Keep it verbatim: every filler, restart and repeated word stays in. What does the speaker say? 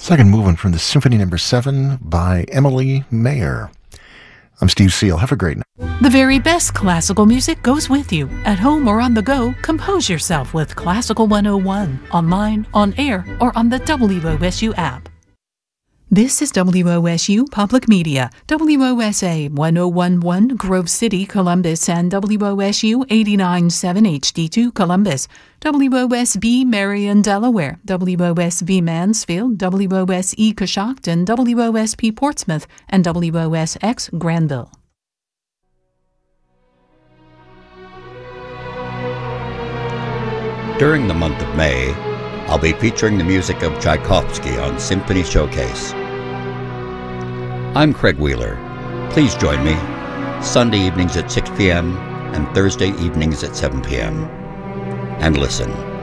Second movement from the Symphony Number seven by Emily Mayer. I'm Steve Seal. Have a great night. The very best classical music goes with you. At home or on the go, compose yourself with Classical one oh one, online, on air, or on the W O S U app. This is W O S U Public Media, W O S A one oh one point one Grove City, Columbus, and W O S U eighty-nine point seven H D two Columbus, W O S B Marion, Delaware, W O S B Mansfield, W O S E Coshocton, W O S P Portsmouth, and W O S X Granville. During the month of May, I'll be featuring the music of Tchaikovsky on Symphony Showcase. I'm Craig Wheeler. Please join me Sunday evenings at six p m and Thursday evenings at seven p m and listen.